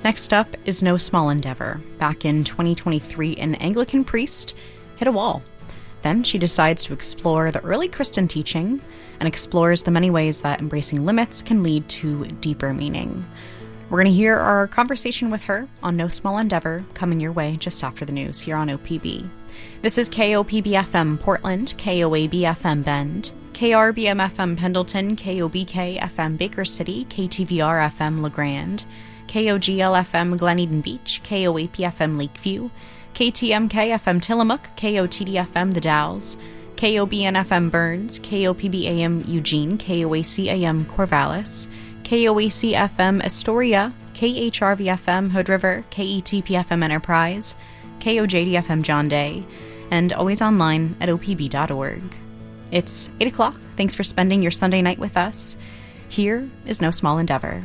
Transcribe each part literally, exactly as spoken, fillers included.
Next up is no small endeavor. Back in twenty twenty-three, an Anglican priest hit a wall. Then she decides to explore the early Christian teaching and explores the many ways that embracing limits can lead to deeper meaning. We're going to hear our conversation with her on No Small Endeavor coming your way just after the news here on O P B. This is K O P B F M Portland, K O A B F M Bend, K R B M F M Pendleton, K O B K F M Baker City, K T V R F M LeGrand, K O G L F M Glen Eden Beach, K O A P F M Lakeview, K T M K F M Tillamook, K O T D F M The Dalles, K O B N F M Burns, K O P B A M Eugene, K O A C A M Corvallis, K O A C F M Astoria, K H R V F M Hood River, K E T P F M Enterprise, K O J D F M John Day, and always online at O P B dot org. It's eight o'clock. Thanks for spending your Sunday night with us. Here is No Small Endeavor.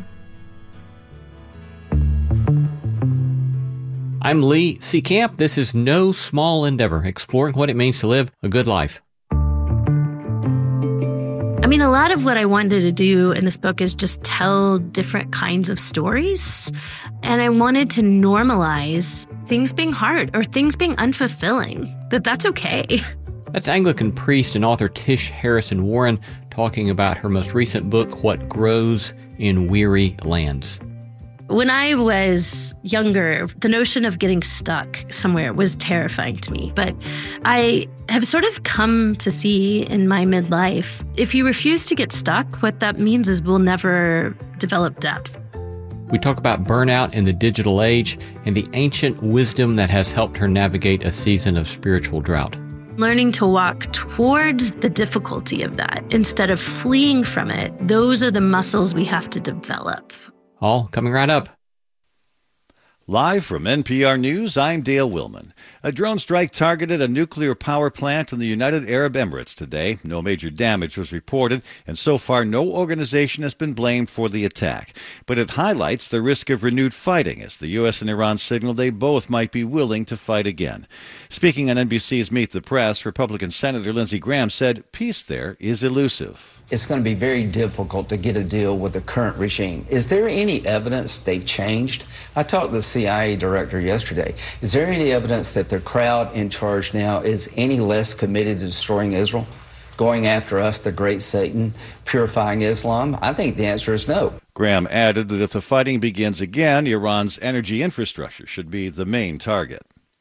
I'm Lee Seacamp. This is No Small Endeavor, exploring what it means to live a good life. I mean, a lot of what I wanted to do in this book is just tell different kinds of stories. And I wanted to normalize things being hard or things being unfulfilling, that that's okay. That's Anglican priest and author Tish Harrison Warren talking about her most recent book, What Grows in Weary Lands. When I was younger, the notion of getting stuck somewhere was terrifying to me. But I have sort of come to see in my midlife, if you refuse to get stuck, what that means is we'll never develop depth. We talk about burnout in the digital age and the ancient wisdom that has helped her navigate a season of spiritual drought. Learning to walk towards the difficulty of that instead of fleeing from it, those are the muscles we have to develop. All coming right up. Live from N P R News, I'm Dale Willman. A drone strike targeted a nuclear power plant in the United Arab Emirates today. No major damage was reported, and so far no organization has been blamed for the attack. But it highlights the risk of renewed fighting as the U S and Iran signal they both might be willing to fight again. Speaking on N B C's Meet the Press, Republican Senator Lindsey Graham said peace there is elusive. It's going to be very difficult to get a deal with the current regime. Is there any evidence they've changed? I talked to the C I A director yesterday. Is there any evidence that the crowd in charge now is any less committed to destroying Israel, going after us, the great Satan, purifying Islam? I think the answer is no. Graham added that if the fighting begins again, Iran's energy infrastructure should be the main target.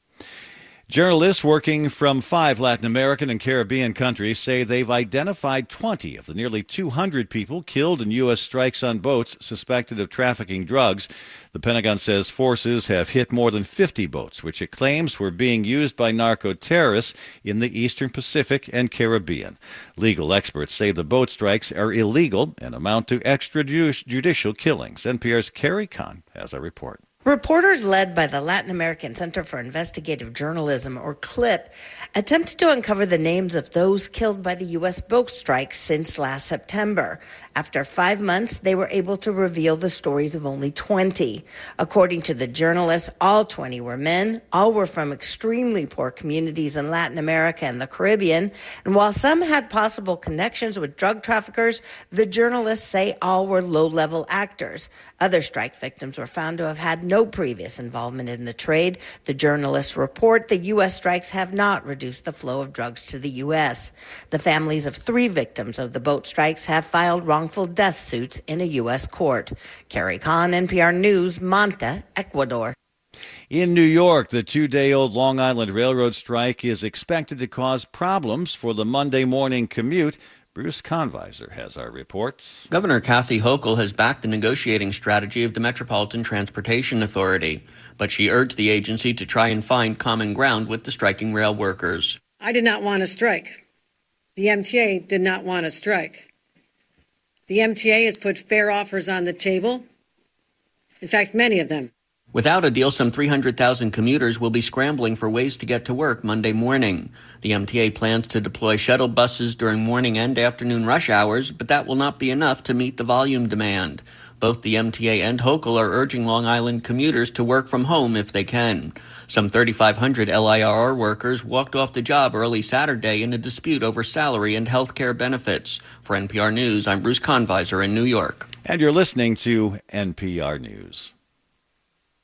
Journalists working from five Latin American and Caribbean countries say they've identified twenty of the nearly two hundred people killed in U S strikes on boats suspected of trafficking drugs. The Pentagon says forces have hit more than fifty boats, which it claims were being used by narco-terrorists in the Eastern Pacific and Caribbean. Legal experts say the boat strikes are illegal and amount to extrajudicial killings. N P R's Carrie Kahn has a report. Reporters led by the Latin American Center for Investigative Journalism, or CLIP, attempted to uncover the names of those killed by the U S boat strikes since last September. After five months, they were able to reveal the stories of only twenty. According to the journalists, all twenty were men. All were from extremely poor communities in Latin America and the Caribbean. And while some had possible connections with drug traffickers, the journalists say all were low-level actors. Other strike victims were found to have had no previous involvement in the trade. The journalists report the U S strikes have not reduced the flow of drugs to the U S. The families of three victims of the boat strikes have filed wrongful death suits in a U S court. Carrie Kahn, N P R News, Manta, Ecuador. In New York, the two-day-old Long Island Railroad strike is expected to cause problems for the Monday morning commute. Bruce Conviser has our reports. Governor Kathy Hochul has backed the negotiating strategy of the Metropolitan Transportation Authority, but she urged the agency to try and find common ground with the striking rail workers. I did not want to strike. The M T A did not want to strike. The M T A has put fair offers on the table. In fact, many of them. Without a deal, some three hundred thousand commuters will be scrambling for ways to get to work Monday morning. The M T A plans to deploy shuttle buses during morning and afternoon rush hours, but that will not be enough to meet the volume demand. Both the M T A and Hochul are urging Long Island commuters to work from home if they can. Some thirty-five hundred L I R R workers walked off the job early Saturday in a dispute over salary and health care benefits. For N P R News, I'm Bruce Conviser in New York. And you're listening to N P R News.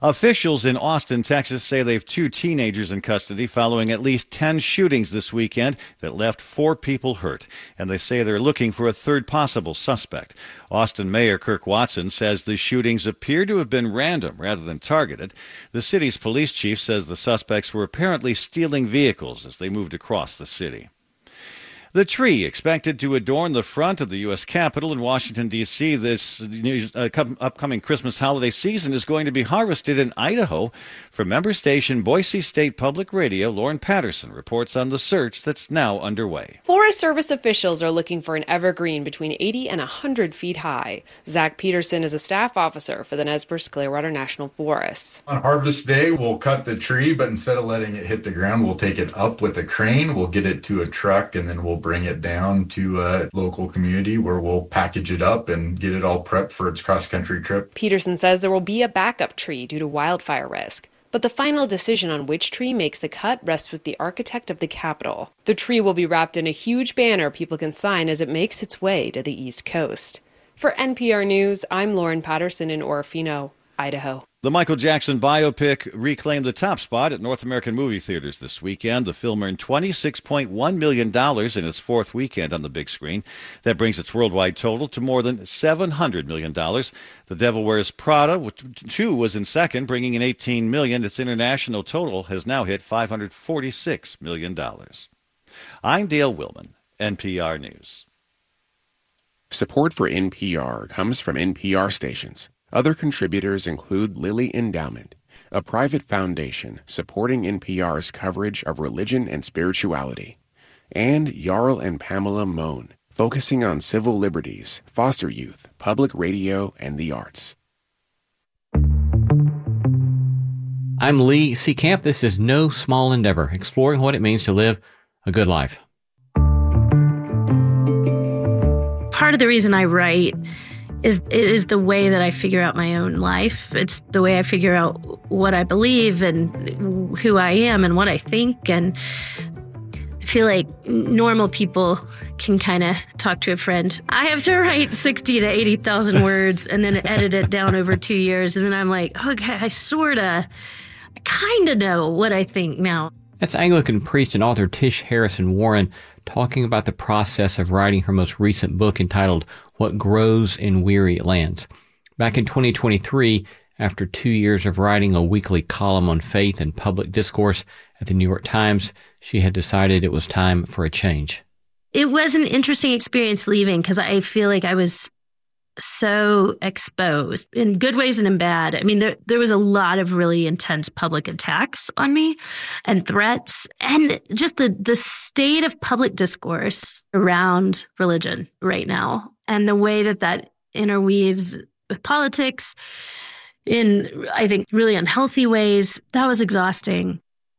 Officials in Austin, Texas say they have two teenagers in custody following at least ten shootings this weekend that left four people hurt. And they say they're looking for a third possible suspect. Austin Mayor Kirk Watson says the shootings appear to have been random rather than targeted. The city's police chief says the suspects were apparently stealing vehicles as they moved across the city. The tree expected to adorn the front of the U S Capitol in Washington, D C this uh, upcoming Christmas holiday season is going to be harvested in Idaho. From member station Boise State Public Radio, Lauren Patterson reports on the search that's now underway. Forest Service officials are looking for an evergreen between eighty and one hundred feet high. Zach Peterson is a staff officer for the Nez Perce Clearwater National Forest. On harvest day, we'll cut the tree, but instead of letting it hit the ground, we'll take it up with a crane. We'll get it to a truck, and then we'll bring it down to a local community where we'll package it up and get it all prepped for its cross-country trip. Peterson says there will be a backup tree due to wildfire risk, but the final decision on which tree makes the cut rests with the architect of the Capitol. The tree will be wrapped in a huge banner people can sign as it makes its way to the East Coast. For N P R News, I'm Lauren Patterson in Orofino, Idaho. The Michael Jackson biopic reclaimed the top spot at North American movie theaters this weekend. The film earned twenty-six point one million dollars in its fourth weekend on the big screen. That brings its worldwide total to more than seven hundred million dollars. The Devil Wears Prada, which too was in second, bringing in eighteen million dollars. Its international total has now hit five hundred forty-six million dollars. I'm Dale Willman, N P R News. Support for N P R comes from N P R stations. Other contributors include Lilly Endowment, a private foundation supporting N P R's coverage of religion and spirituality, and Jarl and Pamela Mohn, focusing on civil liberties, foster youth, public radio, and the arts. I'm Lee Seacamp. This is No Small Endeavor, exploring what it means to live a good life. Part of the reason I write is it is the way that I figure out my own life. It's the way I figure out what I believe and who I am and what I think. And I feel like normal people can kind of talk to a friend. I have to write sixty to eighty thousand words and then edit it down over two years. And then I'm like, okay, I sort of, I kind of know what I think now. That's Anglican priest and author Tish Harrison Warren talking about the process of writing her most recent book entitled What Grows in Weary Lands. Back in twenty twenty-three, after two years of writing a weekly column on faith and public discourse at the New York Times, she had decided it was time for a change. It was an interesting experience leaving because I feel like I was so exposed in good ways and in bad. I mean, there there was a lot of really intense public attacks on me and threats, and just the the state of public discourse around religion right now and the way that that interweaves with politics in, I think, really unhealthy ways. That was exhausting.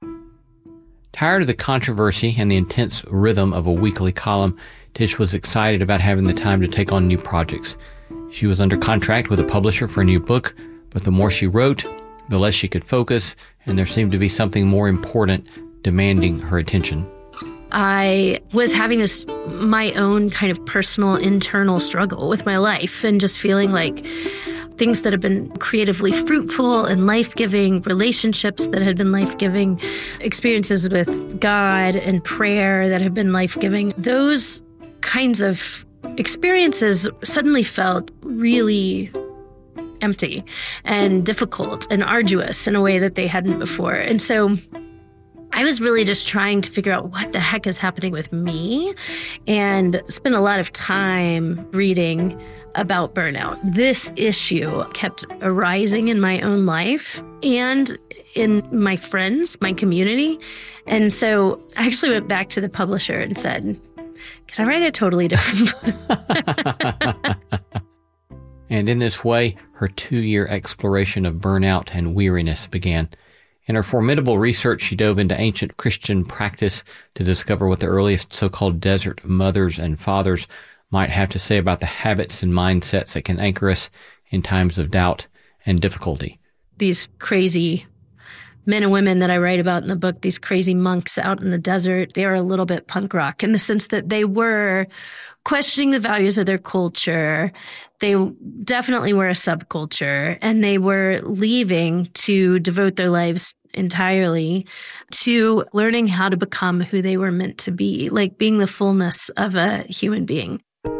Tired of the controversy and the intense rhythm of a weekly column, Tish was excited about having the time to take on new projects. She was under contract with a publisher for a new book, but the more she wrote, the less she could focus, and there seemed to be something more important demanding her attention. I was having this, my own kind of personal internal struggle with my life and just feeling like things that have been creatively fruitful and life-giving, relationships that had been life-giving, experiences with God and prayer that have been life-giving, those kinds of experiences suddenly felt really empty and difficult and arduous in a way that they hadn't before. And so I was really just trying to figure out what the heck is happening with me and spent a lot of time reading about burnout. This issue kept arising in my own life and in my friends, my community. And so I actually went back to the publisher and said, can I write a totally different book? And in this way, her two-year exploration of burnout and weariness began. In her formidable research, she dove into ancient Christian practice to discover what the earliest so-called desert mothers and fathers might have to say about the habits and mindsets that can anchor us in times of doubt and difficulty. These crazy men and women that I write about in the book, these crazy monks out in the desert, they are a little bit punk rock in the sense that they were questioning the values of their culture. They definitely were a subculture, and they were leaving to devote their lives entirely to learning how to become who they were meant to be, like being the fullness of a human being.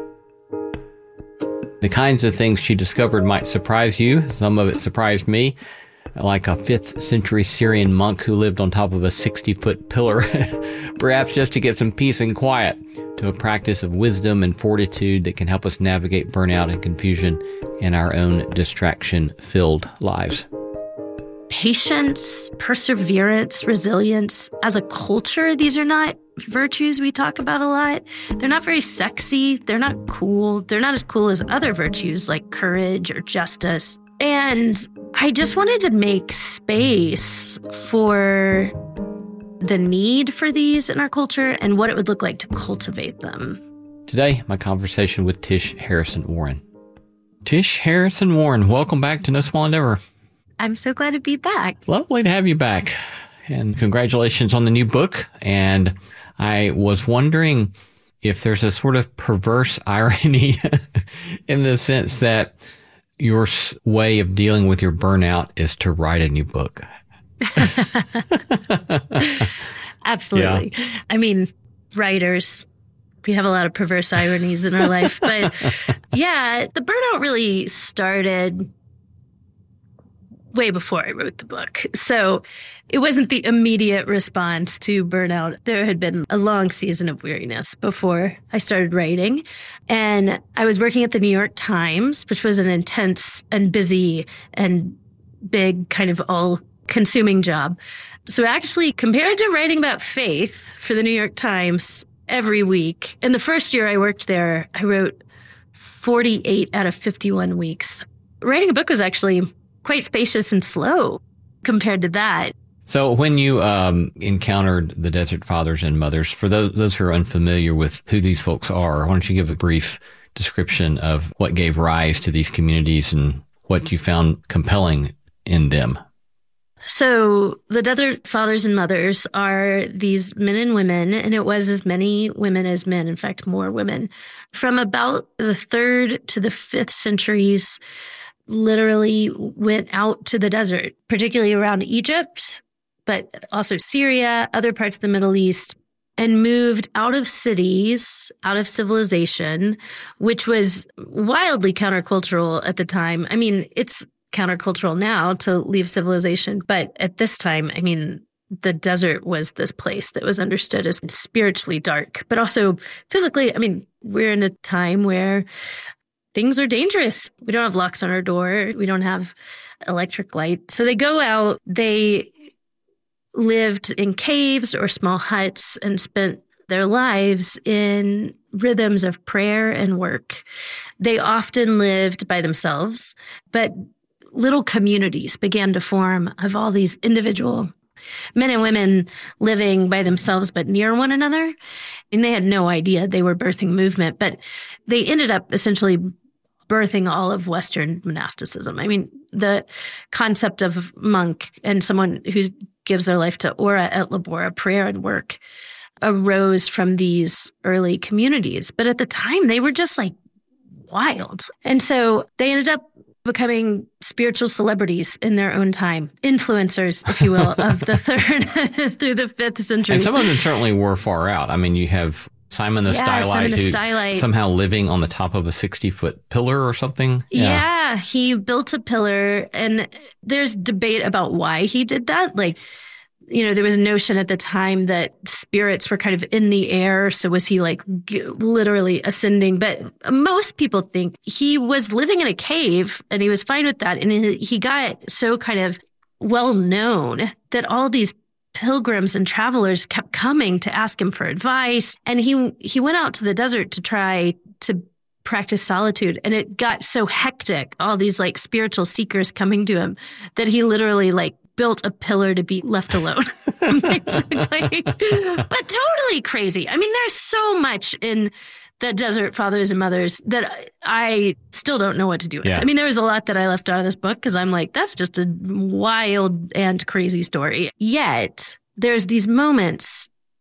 The kinds of things she discovered might surprise you. Some of it surprised me, like a fifth century Syrian monk who lived on top of a sixty-foot pillar, perhaps just to get some peace and quiet, to a practice of wisdom and fortitude that can help us navigate burnout and confusion in our own distraction-filled lives. Patience, perseverance, resilience. As a culture, these are not virtues we talk about a lot. They're not very sexy. They're not cool. They're not as cool as other virtues like courage or justice. And I just wanted to make space for the need for these in our culture and what it would look like to cultivate them. Today, my conversation with Tish Harrison Warren. Tish Harrison Warren, welcome back to No Small Endeavor. I'm so glad to be back. Lovely to have you back. And congratulations on the new book. And I was wondering if there's a sort of perverse irony in the sense that your way of dealing with your burnout is to write a new book. Absolutely. Yeah. I mean, writers, we have a lot of perverse ironies in our life. But yeah, the burnout really started way before I wrote the book. So it wasn't the immediate response to burnout. There had been a long season of weariness before I started writing. And I was working at the New York Times, which was an intense and busy and big kind of all-consuming job. So actually, compared to writing about faith for the New York Times every week, in the first year I worked there, I wrote forty-eight out of fifty-one weeks. Writing a book was actually quite spacious and slow compared to that. So when you um, encountered the Desert Fathers and Mothers, for those, those who are unfamiliar with who these folks are, why don't you give a brief description of what gave rise to these communities and what you found compelling in them? So the Desert Fathers and Mothers are these men and women, and it was as many women as men, in fact, more women, from about the third to the fifth centuries, literally went out to the desert, particularly around Egypt, but also Syria, other parts of the Middle East, and moved out of cities, out of civilization, which was wildly countercultural at the time. I mean, it's countercultural now to leave civilization, but at this time, I mean, the desert was this place that was understood as spiritually dark, but also physically. I mean, we're in a time where things are dangerous. We don't have locks on our door. We don't have electric light. So they go out, they lived in caves or small huts and spent their lives in rhythms of prayer and work. They often lived by themselves, but little communities began to form of all these individual men and women living by themselves but near one another. And they had no idea they were birthing movement, but they ended up essentially birthing all of Western monasticism. I mean, the concept of monk and someone who gives their life to ora et labora, prayer and work, arose from these early communities. But at the time, they were just like wild. And so they ended up becoming spiritual celebrities in their own time, influencers, if you will, of the third through the fifth century. And some of them certainly were far out. I mean, you have Simon the yeah, Stylite, Simon the who Stylite. somehow living on the top of a sixty-foot pillar or something. Yeah. yeah, he built a pillar, and there's debate about why he did that. Like, you know, there was a notion at the time that spirits were kind of in the air. So was he like g- literally ascending? But most people think he was living in a cave and he was fine with that. And he, he got so kind of well known that all these pilgrims and travelers kept coming to ask him for advice. And he he went out to the desert to try to practice solitude. And it got so hectic, all these like spiritual seekers coming to him, that he literally like built a pillar to be left alone, basically. But totally crazy. I mean, there's so much in the Desert Fathers and Mothers that I still don't know what to do with. Yeah. I mean, there was a lot that I left out of this book because I'm like, that's just a wild and crazy story. Yet there's these moments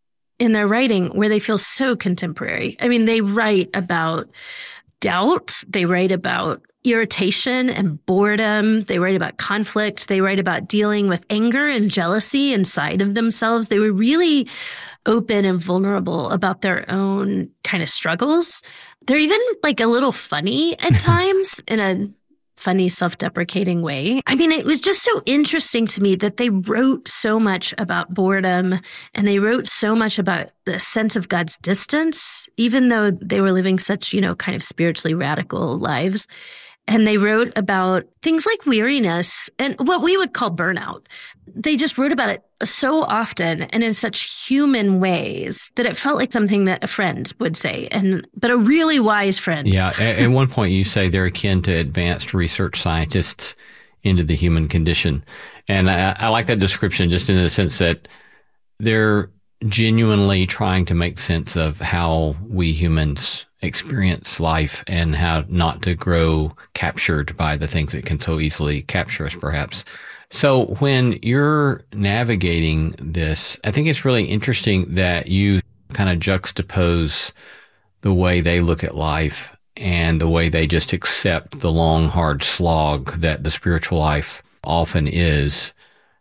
in their writing where they feel so contemporary. I mean, they write about doubt. They write about irritation and boredom. They write about conflict. They write about dealing with anger and jealousy inside of themselves. They were really open and vulnerable about their own kind of struggles. They're even like a little funny at times in a funny, self-deprecating way. I mean, it was just so interesting to me that they wrote so much about boredom and they wrote so much about the sense of God's distance, even though they were living such, you know, kind of spiritually radical lives. And they wrote about things like weariness and what we would call burnout. They just wrote about it so often and in such human ways that it felt like something that a friend would say, and but a really wise friend. Yeah. At, at one point, you say they're akin to advanced research scientists into the human condition. And I, I like that description just in the sense that they're genuinely trying to make sense of how we humans experience life and how not to grow captured by the things that can so easily capture us, perhaps. So when you're navigating this, I think it's really interesting that you kind of juxtapose the way they look at life and the way they just accept the long, hard slog that the spiritual life often is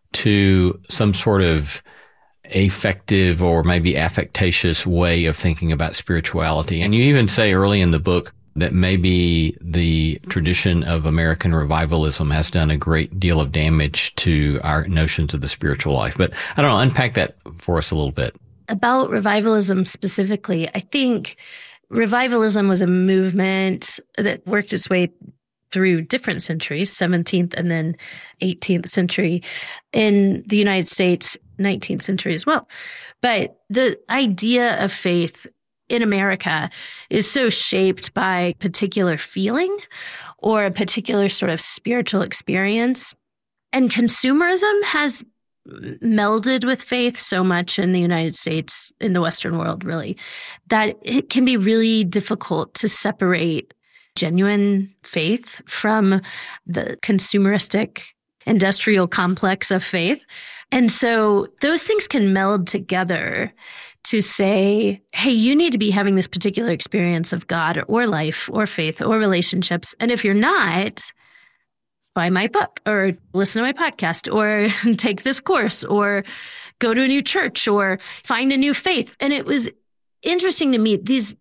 to some sort of affective or maybe affectatious way of thinking about spirituality. And you even say early in the book that maybe the tradition of American revivalism has done a great deal of damage to our notions of the spiritual life. But I don't know, unpack that for us a little bit. About revivalism specifically, I think revivalism was a movement that worked its way through different centuries, seventeenth and then eighteenth century in the United States, nineteenth century as well. But the idea of faith in America is so shaped by particular feeling or a particular sort of spiritual experience. And consumerism has melded with faith so much in the United States, in the Western world, really, that it can be really difficult to separate genuine faith from the consumeristic industrial complex of faith. And so those things can meld together to say, hey, you need to be having this particular experience of God or life or faith or relationships. And if you're not, buy my book or listen to my podcast or take this course or go to a new church or find a new faith. And it was interesting to me. These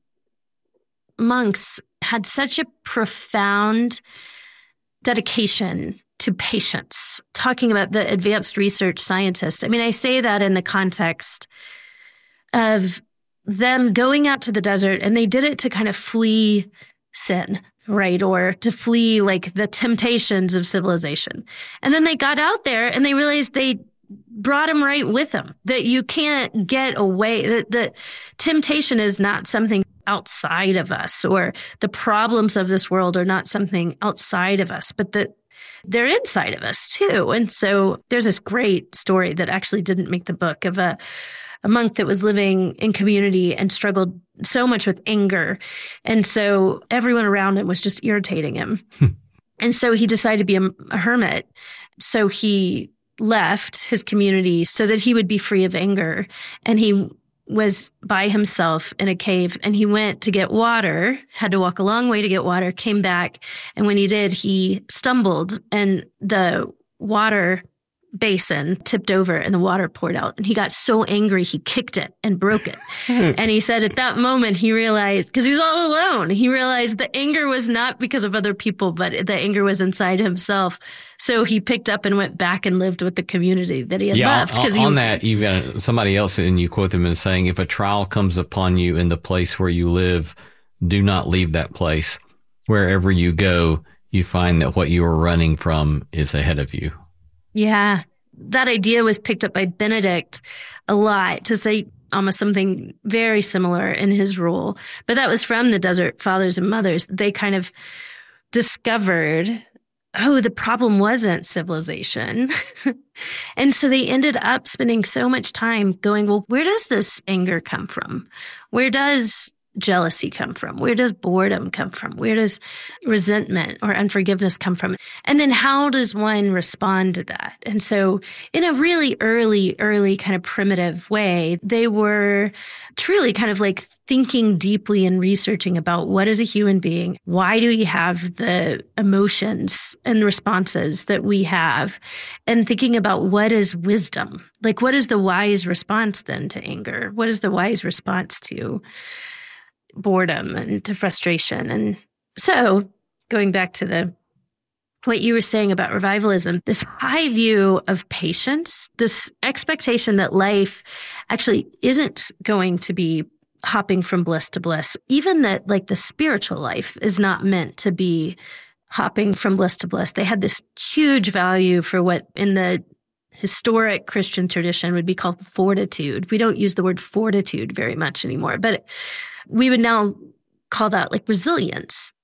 monks had such a profound dedication to patience, talking about the advanced research scientist. I mean, I say that in the context of them going out to the desert, and they did it to kind of flee sin, right? Or to flee like the temptations of civilization. And then they got out there and they realized they brought him right with them, that you can't get away, that, that temptation is not something outside of us, or the problems of this world are not something outside of us, but that they're inside of us too. And so there's this great story that actually didn't make the book of a, a monk that was living in community and struggled so much with anger. And so everyone around him was just irritating him. And so he decided to be a, a hermit. So he left his community so that he would be free of anger. And he was by himself in a cave, and he went to get water, had to walk a long way to get water, came back. And when he did, he stumbled and the water basin tipped over and the water poured out. And he got so angry, he kicked it and broke it. And he said at that moment, he realized, because he was all alone, he realized the anger was not because of other people, but the anger was inside himself. So he picked up and went back and lived with the community that he had yeah, left. On, he, on that, you've got somebody else, and you quote them as saying, if a trial comes upon you in the place where you live, do not leave that place. Wherever you go, you find that what you are running from is ahead of you. Yeah, that idea was picked up by Benedict a lot to say almost something very similar in his rule. But that was from the Desert Fathers and Mothers. They kind of discovered, oh, the problem wasn't civilization. And so they ended up spending so much time going, well, where does this anger come from? Where does jealousy come from? Where does boredom come from? Where does resentment or unforgiveness come from? And then how does one respond to that? And so in a really early, early kind of primitive way, they were truly kind of like thinking deeply and researching about what is a human being? Why do we have the emotions and responses that we have? And thinking about what is wisdom? Like, what is the wise response then to anger? What is the wise response to boredom and to frustration? And so going back to the what you were saying about revivalism, this high view of patience, this expectation that life actually isn't going to be hopping from bliss to bliss, even that like the spiritual life is not meant to be hopping from bliss to bliss. They had this huge value for what in the historic Christian tradition would be called fortitude. We don't use the word fortitude very much anymore, but we would now call that like resilience.